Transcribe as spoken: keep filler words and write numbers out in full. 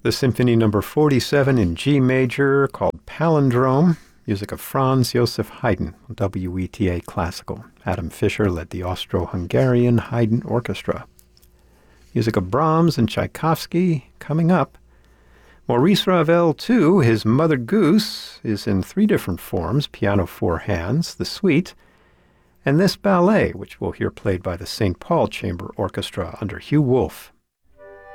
The Symphony Number forty-seven in G major called Palindrome, music of Franz Joseph Haydn, W E T A Classical. Adam Fischer led the Austro-Hungarian Haydn Orchestra. Music of Brahms and Tchaikovsky coming up. Maurice Ravel, too, his Mother Goose, is in three different forms, piano four hands, the suite, and this ballet, which we'll hear played by the Saint Paul Chamber Orchestra under Hugh Wolf.